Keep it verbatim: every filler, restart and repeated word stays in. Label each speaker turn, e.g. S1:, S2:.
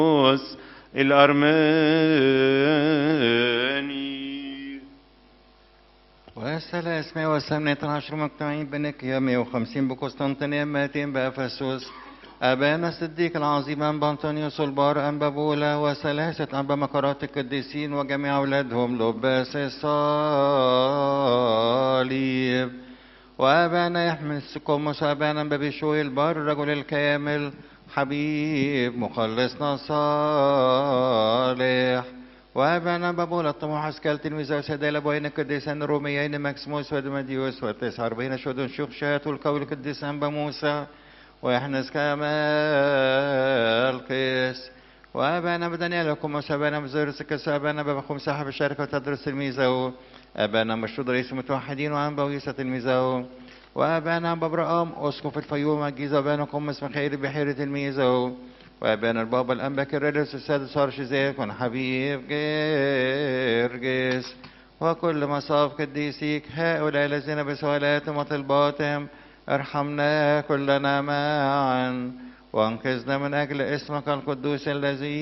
S1: الأرماني.
S2: والثلاث مئة وثمانية عشر مجتمعين بنيقيا، مئة وخمسين بقسطنطينية، مئتين بأفسس. أبانا الصديق العظيم أنبا أنطونيوس البار، أنبا بولا، وثلاثة أنبا مكارات القديسين وجميع أولادهم لباس الصليب. وأبانا يحمل السكوموس، وأبانا أنبا بشوي البار الرجل الكامل حبيب مخلصنا صالح. وأبانا بابولا الطموح أسكال تلميذ وسادة الأبوين القديسان الروميين ماكسيموس ودمديوس، والتسعة وأربعين شهود شيوخ شهادة القول القديس أنبا موسى ويحنس كمال قيس. وأبانا بدانيال وكموس، أبانا بزيرس كس، أبانا ببخوم صاحب الشركة وتدرس تلميذه، أبانا مشهود رئيس المتوحدين وأنبا ويسى تلميذه. وأبانا ببرام أسقف الفيوم الجيزة، وأبانا قمص مخير بحيرة تلميذه. وأبانا البابا الأنبا كيرلس السادس أرشيزيك حبيب جرجس. وكل مصاف قديسيك هؤلاء الذين بسؤالاتهم وطلباتهم ارحمنا كلنا معا، وانقذنا من أجل اسمك القدوس الذي